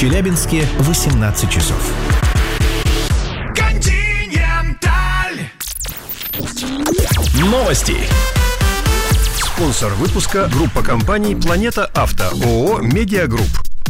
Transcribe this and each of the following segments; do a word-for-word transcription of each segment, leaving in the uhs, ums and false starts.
Челябинске восемнадцать часов. Новости. Спонсор выпуска — группа компаний «Планета Авто», ООО «Медиагрупп».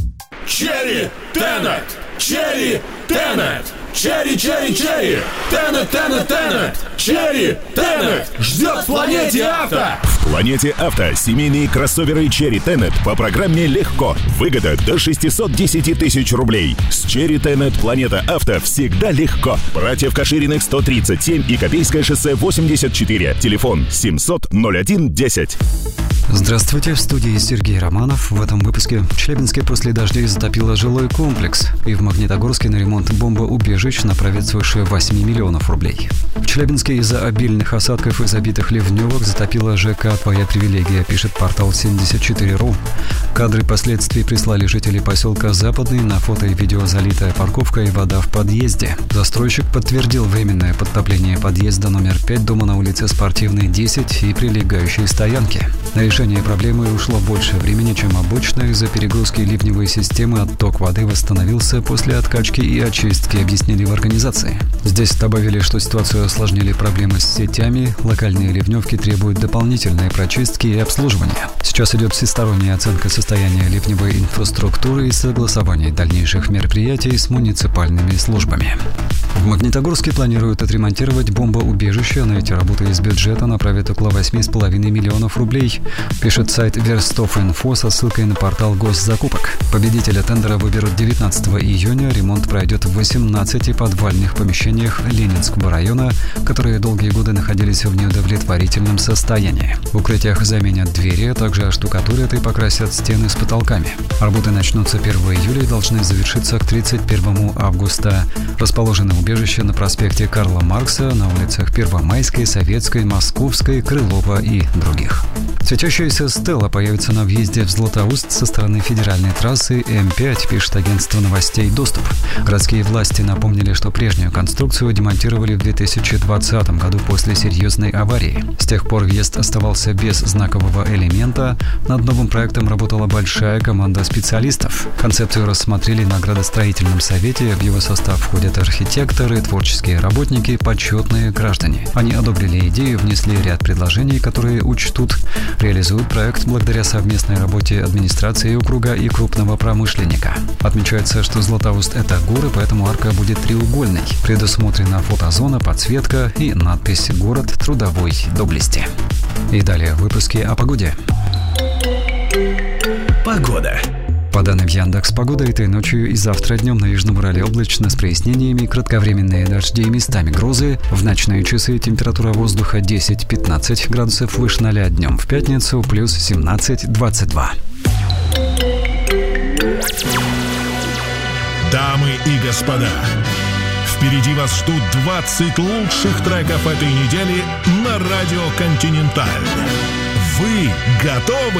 Черри Тенет! Черри Тенет! Черри, черри, черри! Тенет, тенет, тенет! Черри Тенет! Ждет в «Планете Авто». В «Планете Авто» семейные кроссоверы Черри Тенет по программе «Легко». Выгода до шестьсот десять тысяч рублей. С Черри Тенет «Планета Авто» всегда легко. Братьев Кашириных сто тридцать семь и Копейское шоссе восемьдесят четыре. Телефон семьсот ноль один десять. Здравствуйте, в студии Сергей Романов. В этом выпуске в Челябинске после дождей затопило жилой комплекс, и в Магнитогорске на ремонт бомбоубежищ направят свыше восемь миллионов рублей. В Челябинске из-за обильных осадков и забитых ливневок затопило ЖК «Твоя привилегия», пишет портал семьдесят четыре точка ру. Кадры последствий прислали жители поселка Западный. На фото и видео залитая парковка и вода в подъезде. Застройщик подтвердил временное подтопление подъезда номер пять дома на улице Спортивной, десять и прилегающей стоянки. На решение проблемы ушло больше времени, чем обычно. Из-за перегрузки ливневой системы отток воды восстановился после откачки и очистки, объяснили в организации. Здесь добавили, что ситуацию осложнили проблемы с сетями. Локальные ливневки требуют дополнительной прочистки и обслуживания. Сейчас идет всесторонняя оценка состояния ливневой инфраструктуры и согласование дальнейших мероприятий с муниципальными службами. В Магнитогорске планируют отремонтировать бомбоубежище. На эти работы из бюджета направят около восемь с половиной миллионов рублей, пишет сайт Верстов.Инфо со ссылкой на портал госзакупок. Победителя тендера выберут девятнадцатого июня. Ремонт пройдет в восемнадцати подвальных помещениях Ленинского района, которые долгие годы находились в неудовлетворительном состоянии. В укрытиях заменят двери, а также оштукатурят и покрасят стены с потолками. Работы начнутся первого июля и должны завершиться к тридцать первого августа. Расположено убежище на проспекте Карла Маркса, на улицах Первомайской, Советской, Московской, Крылова и других. Светящаяся стела появится на въезде в Златоуст со стороны федеральной трассы Эм пять, пишет агентство новостей «Доступ». Городские власти напомнили, что прежнюю конструкцию демонтировали в две тысячи двадцатом году после серьезной аварии. С тех пор въезд оставался без знакового элемента. Над новым проектом работала большая команда специалистов. Концепцию рассмотрели на градостроительном совете. В его состав входят архитекторы, творческие работники, почетные граждане. Они одобрили идею, внесли ряд предложений, которые учтут. Реализуют проект благодаря совместной работе администрации округа и крупного промышленника. Отмечается, что Златоуст – это горы, поэтому арка будет треугольной. Предусмотрена фотозона, подсветка и надпись «Город трудовой доблести». И далее в выпуске о погоде. Погода. По данным Яндекс.Погода, этой ночью и завтра днем на Южном Урале облачно с прояснениями, кратковременные дожди и местами грозы. В ночные часы температура воздуха десять-пятнадцать градусов выше ноля, днем в пятницу плюс семнадцать-двадцать два. Дамы и господа, впереди вас ждут двадцать лучших треков этой недели на радио «Континенталь». Вы готовы?